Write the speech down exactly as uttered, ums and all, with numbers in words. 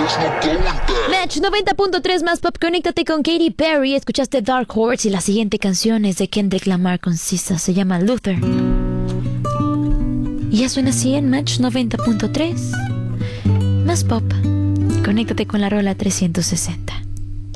Match noventa punto tres más pop. Conéctate con Katy Perry. Escuchaste Dark Horse y la siguiente canción es de Kendrick Lamar con S Z A. Se llama Luther. Y ya suena así en Match noventa punto tres más pop. Conéctate con la rola trescientos sesenta.